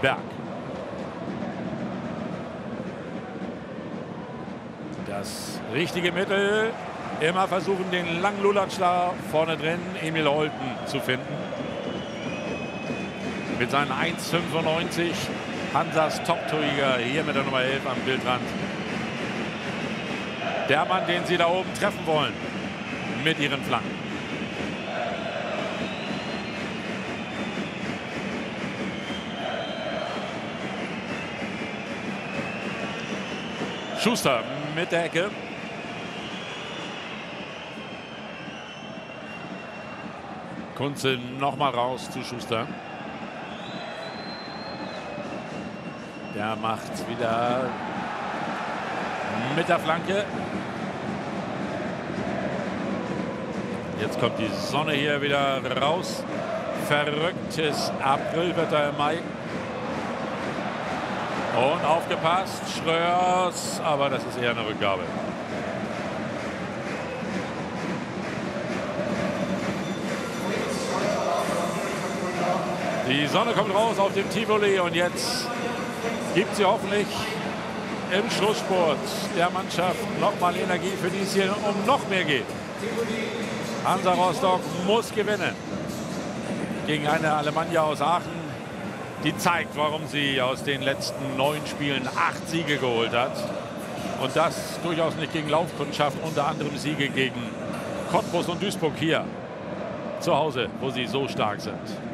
Berg. Das richtige Mittel. Immer versuchen, den langen Lulatsch da vorne drin, Emil Holten, zu finden. Mit seinen 1,95 Hansas Top-Torjäger hier mit der Nummer 11 am Bildrand. Der Mann, den sie da oben treffen wollen mit ihren Flanken. Schuster mit der Ecke. Kunze noch mal raus zu Schuster. Der macht wieder mit der Flanke. Jetzt kommt die Sonne hier wieder raus. Verrücktes Aprilwetter im Mai. Und aufgepasst, Schröers, aber das ist eher eine Rückgabe. Die Sonne kommt raus auf dem Tivoli und jetzt gibt sie hoffentlich im Schlussspurt der Mannschaft nochmal Energie, für die es hier um noch mehr geht. Hansa Rostock muss gewinnen gegen eine Alemannia aus Aachen, die zeigt, warum sie aus den letzten 9 Spielen 8 Siege geholt hat. Und das durchaus nicht gegen Laufkundschaft, unter anderem Siege gegen Cottbus und Duisburg hier zu Hause, wo sie so stark sind.